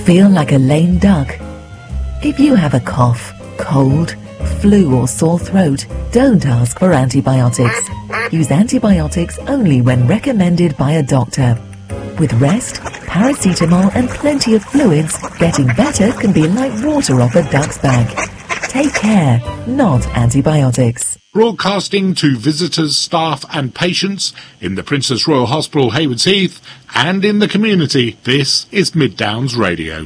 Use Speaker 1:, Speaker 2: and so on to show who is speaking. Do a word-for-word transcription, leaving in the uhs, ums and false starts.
Speaker 1: Feel like a lame duck? If you have a cough, cold, flu or sore throat, don't ask for antibiotics. Use antibiotics only when recommended by a doctor. With rest, paracetamol and plenty of fluids, getting better can be like water off a duck's back. Take care, not antibiotics.
Speaker 2: Broadcasting to visitors, staff and patients in the Princess Royal Hospital, Haywards Heath, and in the community, this is Mid Downs Radio.